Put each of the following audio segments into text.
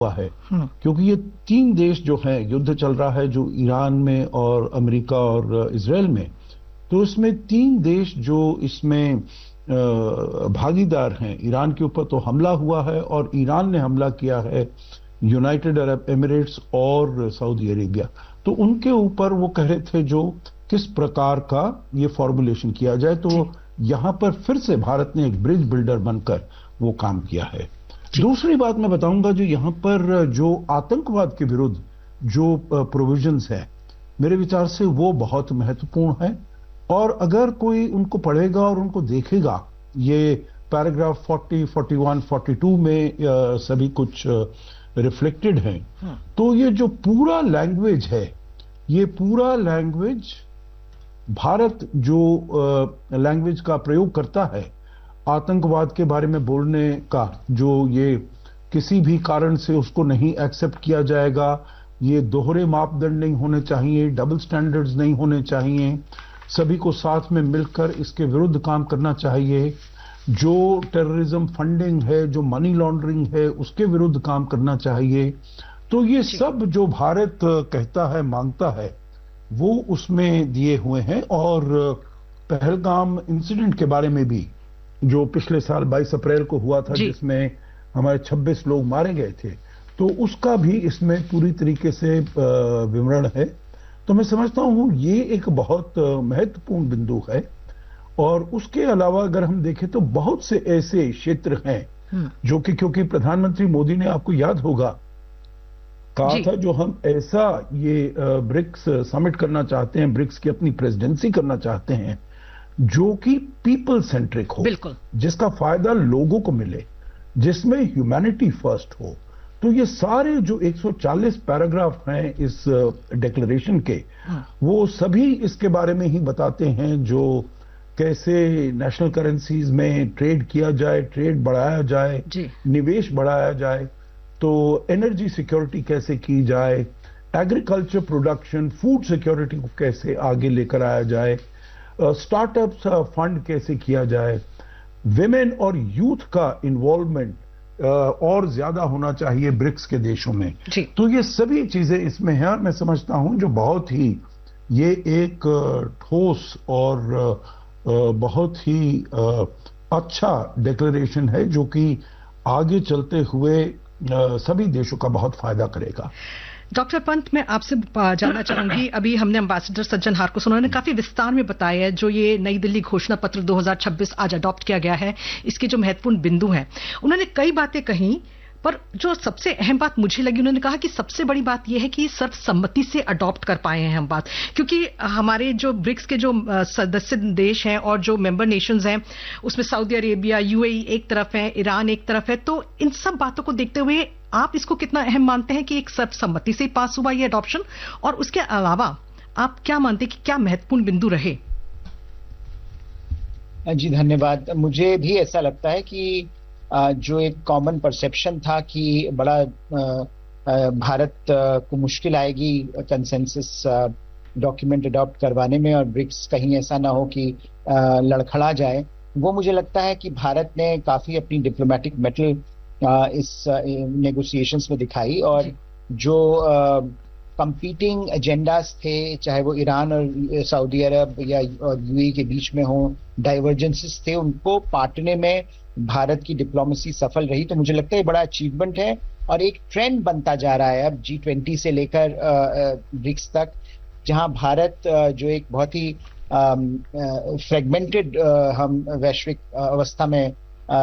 हुआ है, क्योंकि ये तीन देश जो हैं, युद्ध चल रहा है जो ईरान में और अमेरिका और इजराइल में, तो इसमें तीन देश जो इसमें भागीदार हैं। ईरान के ऊपर तो हमला हुआ है और ईरान ने हमला किया है यूनाइटेड अरब एमिरेट्स और सऊदी अरेबिया। तो उनके ऊपर वो कह रहे थे जो किस प्रकार का ये फॉर्मुलेशन किया जाए, तो यहां पर फिर से भारत ने एक ब्रिज बिल्डर बनकर वो काम किया है। दूसरी बात मैं बताऊंगा, जो यहां पर जो आतंकवाद के विरुद्ध जो प्रोविजंस है, मेरे विचार से वो बहुत महत्वपूर्ण है। और अगर कोई उनको पढ़ेगा और उनको देखेगा, ये पैराग्राफ 40, 41, 42 में सभी कुछ रिफ्लेक्टेड है, तो ये जो पूरा लैंग्वेज है, ये पूरा लैंग्वेज भारत जो लैंग्वेज का प्रयोग करता है आतंकवाद के बारे में बोलने का, जो ये किसी भी कारण से उसको नहीं एक्सेप्ट किया जाएगा, ये दोहरे मापदंड नहीं होने चाहिए, डबल स्टैंडर्ड्स नहीं होने चाहिए, सभी को साथ में मिलकर इसके विरुद्ध काम करना चाहिए, जो टेररिज्म फंडिंग है, जो मनी लॉन्ड्रिंग है, उसके विरुद्ध काम करना चाहिए। तो ये सब जो भारत कहता है, मांगता है, वो उसमें दिए हुए हैं। और पहलगाम इंसिडेंट के बारे में भी, जो पिछले साल 22 अप्रैल को हुआ था, जिसमें हमारे 26 लोग मारे गए थे, तो उसका भी इसमें पूरी तरीके से विवरण है। तो मैं समझता हूं ये एक बहुत महत्वपूर्ण बिंदु है। और उसके अलावा अगर हम देखें तो बहुत से ऐसे क्षेत्र हैं जो कि, क्योंकि प्रधानमंत्री मोदी ने, आपको याद होगा, कहा था जो हम ऐसा ये ब्रिक्स समिट करना चाहते हैं, ब्रिक्स की अपनी प्रेसिडेंसी करना चाहते हैं, जो कि पीपल सेंट्रिक हो, जिसका फायदा लोगों को मिले, जिसमें ह्यूमैनिटी फर्स्ट हो। तो ये सारे जो 140 पैराग्राफ हैं इस डिक्लेरेशन के, वो सभी इसके बारे में ही बताते हैं, जो कैसे नेशनल करेंसीज में ट्रेड किया जाए, ट्रेड बढ़ाया जाए, निवेश बढ़ाया जाए, तो एनर्जी सिक्योरिटी कैसे की जाए, एग्रीकल्चर प्रोडक्शन, फूड सिक्योरिटी को कैसे आगे लेकर आया जाए, स्टार्टअप्स फंड कैसे किया जाए, विमेन और यूथ का इन्वॉल्वमेंट और ज्यादा होना चाहिए ब्रिक्स के देशों में। तो ये सभी चीजें इसमें हैं और मैं समझता हूं जो बहुत ही ये एक ठोस और बहुत ही अच्छा डिक्लेरेशन है, जो कि आगे चलते हुए सभी देशों का बहुत फायदा करेगा। डॉक्टर पंत, मैं आपसे जानना चाहूंगी, अभी हमने एम्बेसडर सज्जन हार को सुना, उन्होंने काफी विस्तार में बताया है जो ये नई दिल्ली घोषणा पत्र 2026 आज अडॉप्ट किया गया है, इसके जो महत्वपूर्ण बिंदु हैं। उन्होंने कई बातें कही, पर जो सबसे अहम बात मुझे लगी, उन्होंने कहा कि सबसे बड़ी बात यह है कि सर्वसम्मति से अडॉप्ट कर पाए हैं हम बात, क्योंकि हमारे जो ब्रिक्स के जो सदस्य देश हैं और जो मेंबर नेशंस हैं, उसमें सऊदी अरेबिया, यूएई एक तरफ है, ईरान एक तरफ है, तो इन सब बातों को देखते हुए आप इसको कितना अहम मानते हैं कि एक सर्वसम्मति से पास हुआ ये अडॉप्शन, और उसके अलावा आप क्या मानते हैं कि क्या महत्वपूर्ण बिंदु रहे? जी धन्यवाद। मुझे भी ऐसा लगता है कि जो एक कॉमन परसेप्शन था कि बड़ा भारत को मुश्किल आएगी कंसेंसस डॉक्यूमेंट अडॉप्ट करवाने में और ब्रिक्स कहीं ऐसा ना हो कि लड़खड़ा जाए, वो मुझे लगता है कि भारत ने काफी अपनी डिप्लोमेटिक मेटल इस नेगोशिएशंस में दिखाई। और जो कंपीटिंग एजेंडास थे, चाहे वो ईरान और सऊदी अरब या यूएई के बीच में हो, डाइवर्जेंसेस थे, उनको पाटने में भारत की डिप्लोमेसी सफल रही। तो मुझे लगता है ये बड़ा अचीवमेंट है और एक ट्रेंड बनता जा रहा है अब G20 से लेकर ब्रिक्स तक, जहां भारत जो एक बहुत ही फ्रेगमेंटेड हम वैश्विक अवस्था में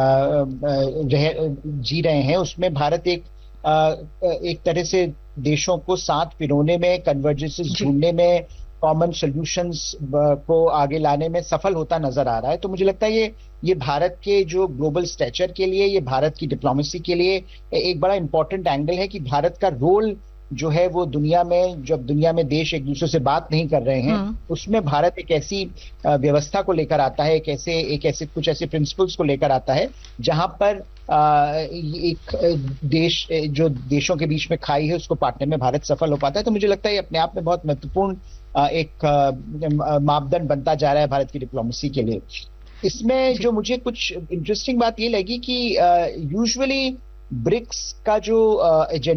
जी रहे हैं, उसमें भारत एक तरह से देशों को साथ पिरोने में, कन्वर्जेंसेस ढूंढने में, कॉमन सॉल्यूशंस को आगे लाने में सफल होता नजर आ रहा है। तो मुझे लगता है ये भारत के जो ग्लोबल स्टैचर के लिए, ये भारत की डिप्लोमेसी के लिए एक बड़ा इंपॉर्टेंट एंगल है कि भारत का रोल जो है वो दुनिया में, जब दुनिया में देश एक दूसरे से बात नहीं कर रहे हैं, उसमें भारत एक ऐसी व्यवस्था को लेकर आता है, कुछ ऐसे प्रिंसिपल्स को लेकर आता है जहां पर एक देश, जो देशों के बीच में खाई है, उसको पाटने में भारत सफल हो पाता है। तो मुझे लगता है ये अपने आप में बहुत महत्वपूर्ण एक मापदंड बनता जा रहा है भारत की डिप्लोमेसी के लिए। इसमें जो मुझे कुछ इंटरेस्टिंग बात ये लगी कि यूजुअली ब्रिक्स का जो एजेंडा